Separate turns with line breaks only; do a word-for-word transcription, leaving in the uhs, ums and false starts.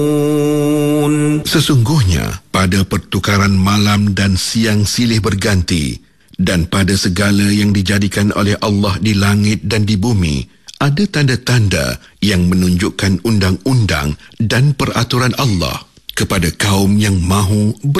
Sesungguhnya pada pertukaran malam dan siang silih berganti dan pada segala yang dijadikan oleh Allah di langit dan di bumi ada tanda-tanda yang menunjukkan undang-undang dan peraturan Allah kepada kaum yang mahu ber